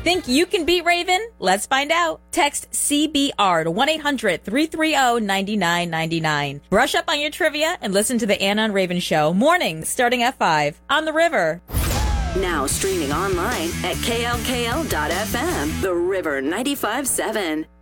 Think you can beat Raven? Let's find out. Text CBR to 1-800-330-9999. Brush up on your trivia and listen to the Anna and Raven Show mornings starting at 5 on the River. Now streaming online at klkl.fm, The River 95.7.